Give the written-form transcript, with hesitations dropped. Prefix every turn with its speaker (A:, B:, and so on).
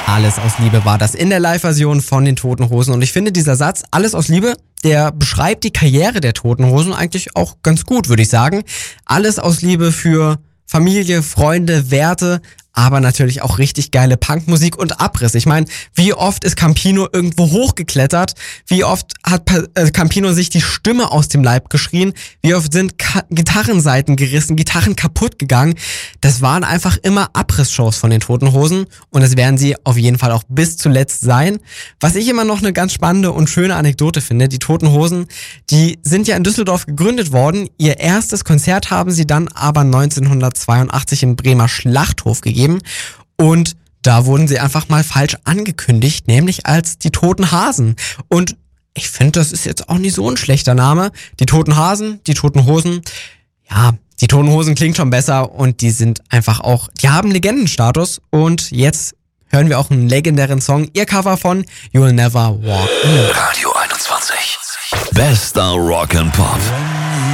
A: Alles aus Liebe war das in der Live-Version von den Toten Hosen. Und ich finde, dieser Satz, alles aus Liebe, der beschreibt die Karriere der Toten Hosen eigentlich auch ganz gut, würde ich sagen. Alles aus Liebe für Familie, Freunde, Werte, aber natürlich auch richtig geile Punkmusik und Abriss. Ich meine, wie oft ist Campino irgendwo hochgeklettert? Wie oft hat Campino sich die Stimme aus dem Leib geschrien? Wie oft sind Gitarrenseiten gerissen, Gitarren kaputt gegangen? Das waren einfach immer Abrissshows von den Toten Hosen und das werden sie auf jeden Fall auch bis zuletzt sein. Was ich immer noch eine ganz spannende und schöne Anekdote finde, die Toten Hosen, die sind ja in Düsseldorf gegründet worden. Ihr erstes Konzert haben sie dann aber 1982 im Bremer Schlachthof gegeben. Und da wurden sie einfach mal falsch angekündigt, nämlich als die Toten Hasen. Und ich finde, das ist jetzt auch nicht so ein schlechter Name. Die Toten Hasen, die Toten Hosen. Ja, die Toten Hosen klingt schon besser und die sind einfach auch, die haben Legendenstatus. Und jetzt hören wir auch einen legendären Song, ihr Cover von You'll Never Walk Alone.
B: Radio 21. Bester Rock and Pop.